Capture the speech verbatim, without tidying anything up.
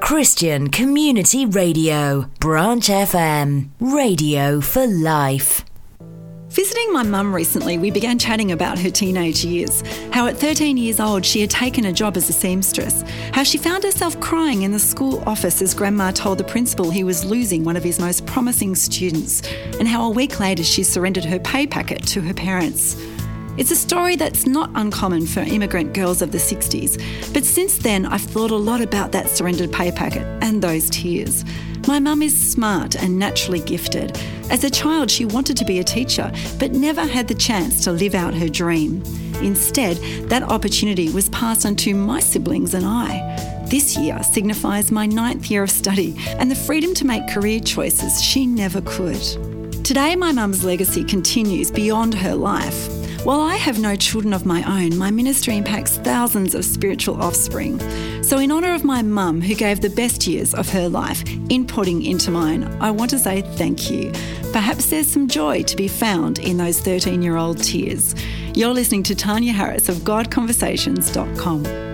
Christian Community Radio, Branch F M, radio for life. Visiting my mum recently, we began chatting about her teenage years, how at thirteen years old she had taken a job as a seamstress, how she found herself crying in the school office as Grandma told the principal he was losing one of his most promising students, and how a week later she surrendered her pay packet to her parents. It's a story that's not uncommon for immigrant girls of the sixties, but since then I've thought a lot about that surrendered pay packet and those tears. My mum is smart and naturally gifted. As a child, she wanted to be a teacher, but never had the chance to live out her dream. Instead, that opportunity was passed on to my siblings and I. This year signifies my ninth year of study and the freedom to make career choices she never could. Today, my mum's legacy continues beyond her life. While I have no children of my own, my ministry impacts thousands of spiritual offspring. So in honour of my mum, who gave the best years of her life inputting into mine, I want to say thank you. Perhaps there's some joy to be found in those thirteen-year-old tears. You're listening to Tanya Harris of God Conversations dot com.